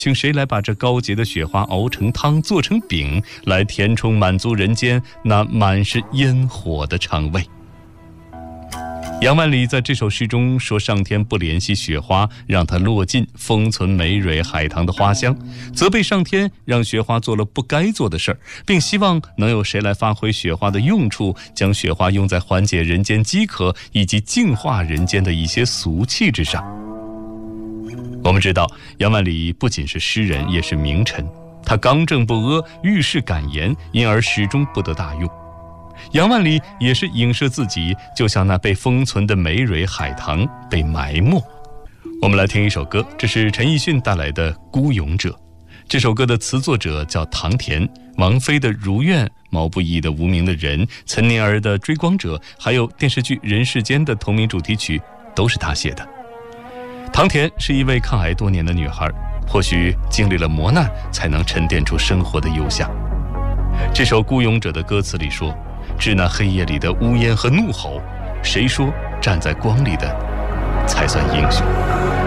请谁来把这高洁的雪花熬成汤，做成饼，来填充满足人间那满是烟火的肠胃。杨万里在这首诗中说，上天不怜惜雪花，让它落尽，封存梅蕊海棠的花香，责备上天让雪花做了不该做的事儿，并希望能有谁来发挥雪花的用处，将雪花用在缓解人间饥渴以及净化人间的一些俗气之上。我们知道，杨万里不仅是诗人，也是名臣，他刚正不阿，遇事敢言，因而始终不得大用。杨万里也是影射自己，就像那被封存的梅蕊海棠被埋没。我们来听一首歌，这是陈奕迅带来的《孤勇者》。这首歌的词作者叫唐田，王菲的《如愿》，毛不易的《无名的人》，岑宁儿的《追光者》，还有电视剧《人世间》的同名主题曲，都是他写的。唐田是一位抗癌多年的女孩，或许经历了磨难，才能沉淀出生活的忧伤。这首《孤勇者》的歌词里说，致那黑夜里的呜咽和怒吼，谁说站在光里的才算英雄？